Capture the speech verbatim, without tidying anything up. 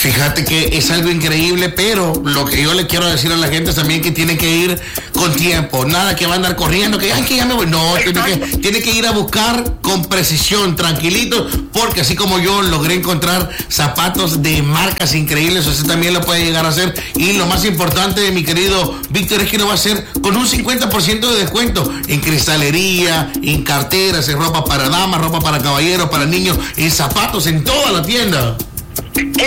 Fíjate que es algo increíble, pero lo que yo le quiero decir a la gente es también que tiene que ir con tiempo. Nada que va a andar corriendo, que ay, que ya me voy. No, tiene que, tiene que ir a buscar con precisión, tranquilito, porque así como yo logré encontrar zapatos de marcas increíbles, usted también lo puede llegar a hacer. Y lo más importante, mi querido Víctor, es que lo va a hacer con un cincuenta por ciento de descuento en cristalería, en carteras, en ropa para damas, ropa para caballeros, para niños, en zapatos, en toda la tienda.